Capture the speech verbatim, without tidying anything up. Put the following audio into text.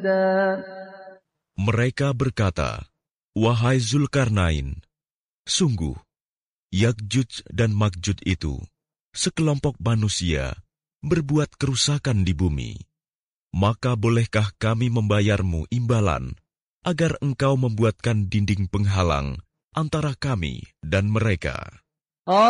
Mereka berkata, "Wahai Zulkarnain, sungguh, Yakjuj dan Makjuj itu sekelompok manusia berbuat kerusakan di bumi. Maka bolehkah kami membayarmu imbalan agar engkau membuatkan dinding penghalang antara kami dan mereka?"